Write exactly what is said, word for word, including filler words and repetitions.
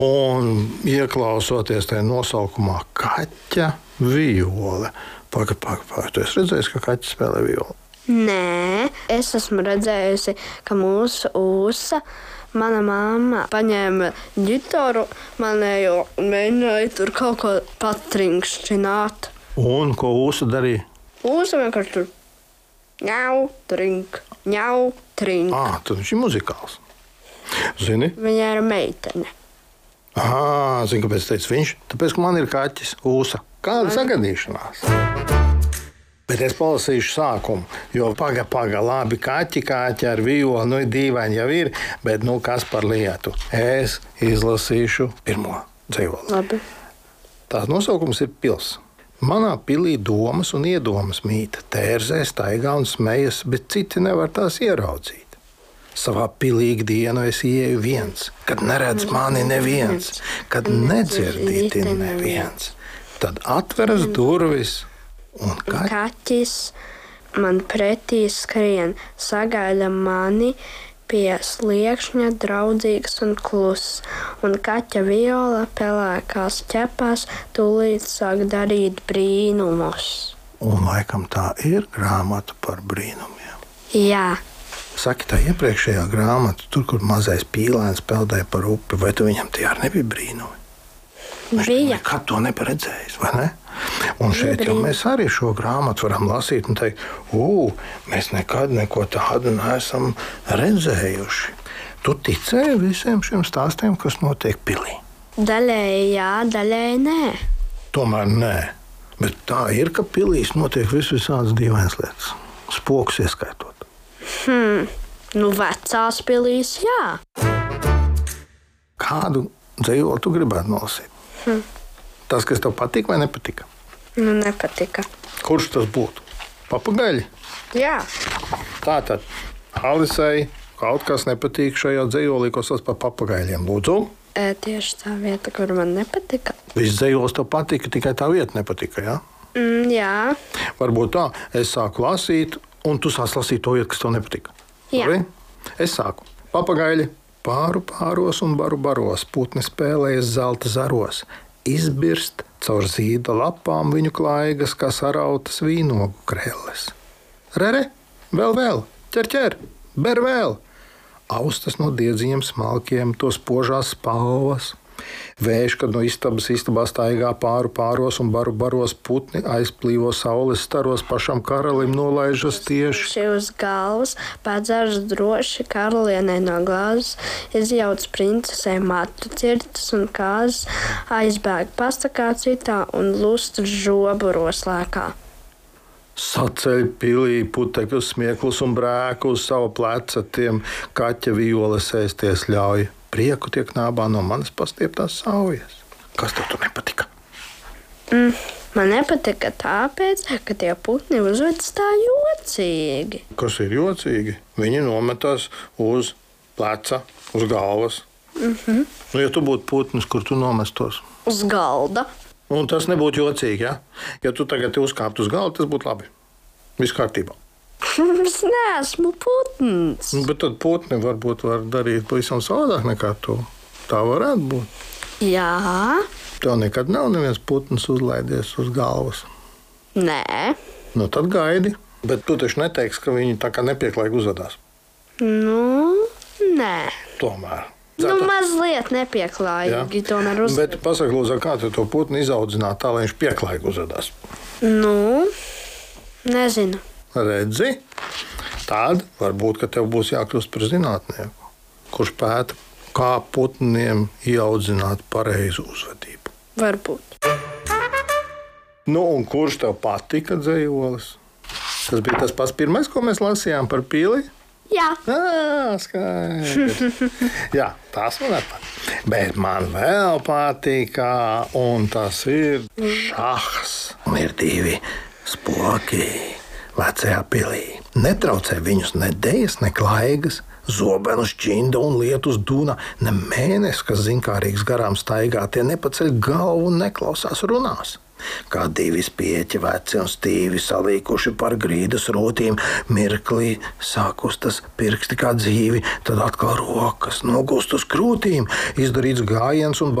Un ieklausoties tajā nosaukumā kaķa vijole. Paga, paga, paga. Tu esi redzējis, ka kaķis spēlē vijoli? Nē, es esmu redzējusi, ka mūsu ūsa, mana mamma paņēma ģitāru manējo un mēģināja tur kaut ko patrinkšķināt. Un ko ūsa darīja? Ūsa vienkārši tur ņau, trink, ņau, trink. Ā, tad viņš ir muzikāls. Zini? Viņa ir meitene. Ā, zini, kāpēc teicu viņš? Tāpēc, ka man ir kaķis ūsa. Kāda sagadīšanās? Bet es palasīšu sākumu, jo paga, paga, labi, kaķi, kaķi ar vijoli, nu, dīvaini jau ir, bet, nu, kas par lietu? Es izlasīšu pirmo dzejoli. Labi. Tās nosaukums ir pils. Manā pilī domas un iedomas mīta, tērzē, staigā un smejas, bet citi nevar tās ieraudzīt. Savā pilī ikdienu es ieeju viens, kad neredz mani neviens, kad nedzirdīti neviens. Tad atveras durvis. Un kaķis? Kaķis man pretī skrien, sagaida mani pie sliekšņa, draudzīgs un kluss. Un kaķa viola pelēkās ķepās tūlīt sāk darīt brīnumus. Un laikam tā ir grāmata par brīnumiem. Jā. Saki, tā iepriekšējā grāmata, tur, kur mazais pīlēns peldēja par upi, vai tu viņam tie arī nebija brīnumi? Viņš bija. Nekad to neparedzējis, vai ne? Un šeit jau mēs arī šo grāmatu varam lasīt un teikt, ū, mēs nekad neko tādu neesam redzējuši. Tu ticēji visiem šiem stāstiem, kas notiek pilī? Daļēji jā, daļēji nē. Tomēr nē. Bet tā ir, ka pilīs notiek vis visādas dīvainas lietas. Spokus ieskaitot. Hmm, nu vecās pilīs jā. Kādu dzejoli tu gribētu nolasīt? Hmm. Tas, kas tev patika vai nepatika? Nu, nepatika. Kurš tas būtu? Papagaļi? Jā. Tātad Alisai kaut kas nepatīk šajā dzejolī, ko sauc par papagaļiem. Lūdzu? E, tieši tā vieta, kur man nepatika. Viss dzejols tev patika, tikai tā vieta nepatika, jā? Mm, jā. Varbūt tā, es sāku lasīt, un tu sāc lasīt to vietu, kas tev nepatika. Jā. Labi? Es sāku. Papagaļi pāru pāros un baru baros, putni spēlējas zelta zaros. Izbirst caur zīda lapām viņu klaigas, kā sarautas vīnogu krelles. Rere, vēl, vēl, ķer, ķer, ber vēl. Austas no diedziņiem smalkiem, to spožās spalvas. Vējš, kad no istabas istabā staigā pāru pāros un baru baros, putni aizplīvo saules staros, pašam karalim nolaižas tieši. Šī uz galvas, padzērs droši karalienei no glāzes, izjauc princesei matu cirtas un kāzas, aizbēg pastakā citā un lust žoburos lēkā. Saceļ pilī putekļus, smieklus un brēku uz savu pleca, tiem kaķa violes ēsties ļauj. Prieku tiek nābā no manas pastieptās saujas. Kas tev tur nepatika? Mm, man nepatika tāpēc, ka tie putni uzvedas tā jocīgi. Kas ir jocīgi? Viņi nometās uz pleca, uz galvas. Mm-hmm. Nu, ja tu būtu putnis, kur tu nomestos? Uz galda. Un tas nebūtu jocīgi, ja? Ja tu tagad uzkāptu uz galda, tas būtu labi. Viss kārtībā. Es neesmu putns. Bet tad putni varbūt var darīt pavisam savādāk nekā tu. Tā varētu būt. Jā. Tev nekad nav neviens putns uzlaidies uz galvas. Nē. Nu tad gaidi. Bet tu taču neteiksi, ka viņi tā kā nepieklājīgi uzvedās. Nu, nē. Tomēr. Nu, mazliet nepieklājīgi. Tomēr uz... Bet pasaka, lūdzu, kā tu to putni izaudzināt tā, lai viņš pieklājīgi uzvedās? Nu, nezinu. Redzi, tad varbūt, ka tev būs jākļūst par zinātnieku, kurš pēta, kā putniem ieaudzināt pareizu uzvedību. Varbūt. Nu, un kurš tev patika dzejolis? Tas bija tas pats pirmais, ko mēs lasījām par pili? Jā. Ā, skaidrs. Jā, tas man patīk. Bet man vēl patika, un tas ir šahs. Un ir divi spoki vecajā pilī. Netraucē viņus ne dejas, ne klaigas, zobenu šķinda un lietus duna, ne mēnesis, kas zinkārīgs garām staigā, tie nepaceļ galvu un neklausās runās. Kā divi spieķi veci un stīvi salīkuši par grīdas rūtīm, mirklī sākustas pirksti kā dzīvi, tad atkal rokas nogust uz krūtīm, izdarīts gājiens un